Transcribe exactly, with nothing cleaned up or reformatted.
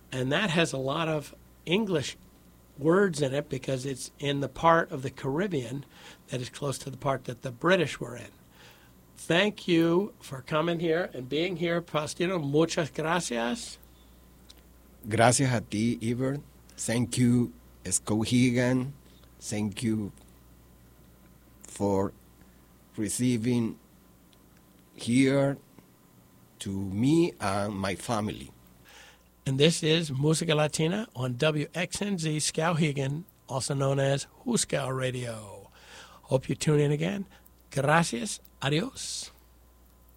And that has a lot of English words in it because it's in the part of the Caribbean that is close to the part that the British were in. Thank you for coming here and being here, Faustino. Muchas gracias. Gracias a ti, Iver. Thank you, Skowhegan. Thank you for receiving here to me and my family. And this is Música Latina on W X N Z Skowhegan, also known as Huskow Radio. Hope you tune in again. Gracias. Adios.